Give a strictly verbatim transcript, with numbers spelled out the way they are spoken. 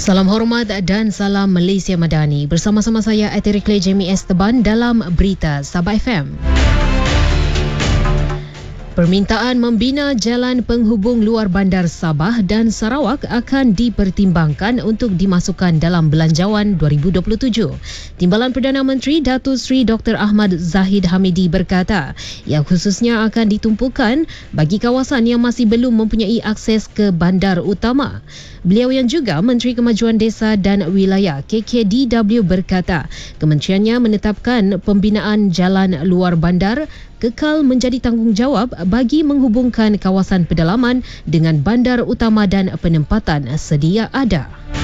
Salam hormat dan salam Malaysia Madani. Bersama-sama saya Atirikle Jamie Esteban dalam Berita Sabah F M. Permintaan membina jalan penghubung luar bandar Sabah dan Sarawak akan dipertimbangkan untuk dimasukkan dalam Belanjawan dua ribu dua puluh tujuh. Timbalan Perdana Menteri Datuk Seri Doktor Ahmad Zahid Hamidi berkata, yang khususnya akan ditumpukan bagi kawasan yang masih belum mempunyai akses ke bandar utama. Beliau yang juga Menteri Kemajuan Desa dan Wilayah K K D W berkata, kementeriannya menetapkan pembinaan jalan luar bandar kekal menjadi tanggungjawab bagi menghubungkan kawasan pedalaman dengan bandar utama dan penempatan sedia ada.